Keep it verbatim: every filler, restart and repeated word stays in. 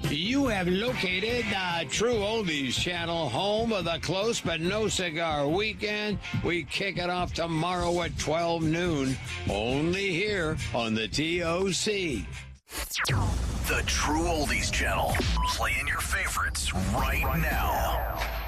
You have located the True Oldies channel, home of the Close But No Cigar Weekend. We kick it off tomorrow at twelve noon, only here on the T O C. The True Oldies channel, playing your favorites right now.